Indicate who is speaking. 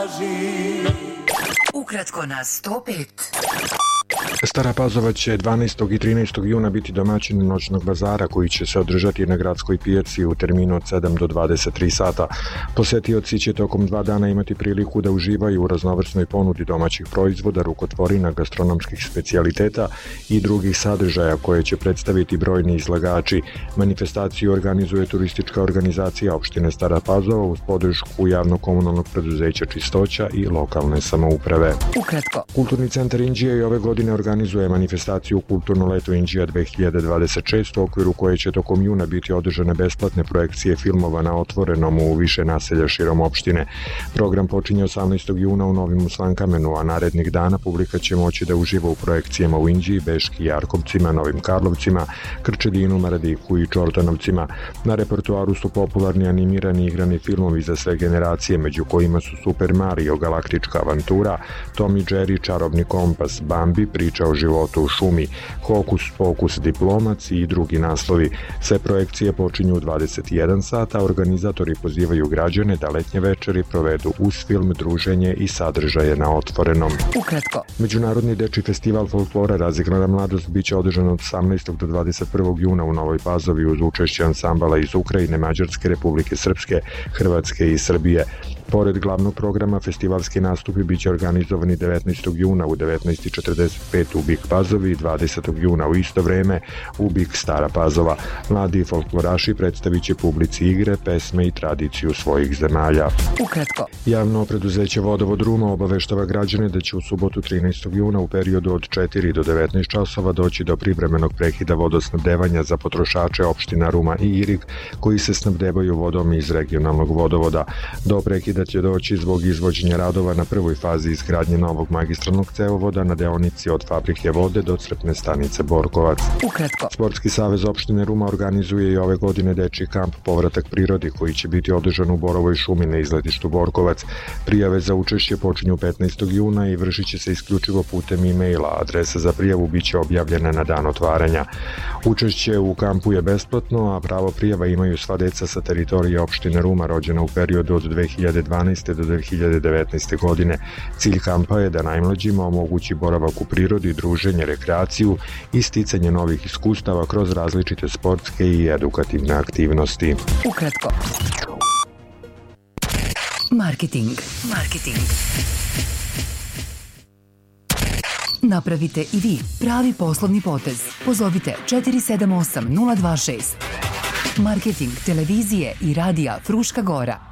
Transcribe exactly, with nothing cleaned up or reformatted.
Speaker 1: Ukratko na sto pet.
Speaker 2: Stara Pazova će dvanaestog i trinaestog juna biti domaćin noćnog bazara koji će se održati na gradskoj pijaci u terminu od sedam do dvadeset tri sata. Posetioci će tokom dva dana imati priliku da uživaju u raznovrsnoj ponudi domaćih proizvoda, rukotvorina, gastronomskih specijaliteta i drugih sadržaja koje će predstaviti brojni izlagači. Manifestaciju organizuje turistička organizacija opštine Stara Pazova uz podršku javno-komunalnog preduzeća Čistoća i lokalne samouprave.
Speaker 1: Ukratko.
Speaker 2: Kulturni centar Inđija i ove godine organizuje manifestaciju Kulturno leto Inđija dve hiljade dvadeset šest u okviru koje će tokom juna biti održane besplatne projekcije filmova na otvorenom u više naselja širom opštine. Program počinje osamnaestog juna u Novim Slankamenu, a narednih dana publika će moći da uživa u projekcijama u Inđiji, Beški, Jarkovcima, Novim Karlovcima, Krčedinu, Maradiku i Čortanovcima. Na repertoaru su popularni animirani igrani filmovi za sve generacije, među kojima su Super Mario, Galaktička avantura, Tom i Jerry, Čarobni kompas, Bambi, Priča o životu u šumi, Hokus pokus diplomac i drugi naslovi. Sve projekcije počinju u dvadeset jedan sata, a organizatori pozivaju građane da letnje večeri provedu uz film, druženje i sadržaje na otvorenom.
Speaker 1: Ukratko.
Speaker 2: Međunarodni dečiji festival folklora Razigrana mladost biće održan od osamnaestog do dvadeset prvog juna u Novoj Pazovi uz učešće ansambala iz Ukrajine, Mađarske, Republike Srpske, Hrvatske i Srbije. Pored glavnog programa, festivalski nastupi biće organizovani devetnaestog juna u devetnaest i četrdeset pet u Big Pazovi i dvadesetog juna u isto vreme u Big Stara Pazova. Mladi folkloraši predstavit će publici igre, pesme i tradiciju svojih zemalja.
Speaker 1: Ukratko.
Speaker 2: Javno preduzeće Vodovod Ruma obaveštava građane da će u subotu trinaestog juna u periodu od četiri do devetnaest časova doći do privremenog prekida vodosnabdevanja za potrošače opština Ruma i Irig koji se snabdevaju vodom iz regionalnog vodovoda. Do prekida će doći zbog izvođenja radova na prvoj fazi izgradnje novog magistralnog cevovoda na deonici od fabrike vode do crpne stanice Borkovac.
Speaker 1: Ukratko.
Speaker 2: Sportski savez opštine Ruma organizuje i ove godine dečiji kamp Povratak prirodi koji će biti održan u Borovoj šumi na izletištu Borkovac. Prijave za učešće počinju petnaestog juna i vršit će se isključivo putem e-maila. Adresa za prijavu biće objavljena na dan otvaranja. Učešće u kampu je besplatno, a pravo prijava imaju sva deca sa teritorije opštine Ruma rođena u periodu od dve hiljade dvanaeste do dve hiljade devetnaeste godine. Cilj kampa je da najmlađima omogući boravak u prirodi, druženje, rekreaciju i sticanje novih iskustava kroz različite sportske i edukativne aktivnosti.
Speaker 1: Ukratko. Marketing. Marketing. Napravite i vi pravi poslovni potez. Pozovite četiri sedam osam nula dva šest. Marketing televizije i radija Fruška Gora.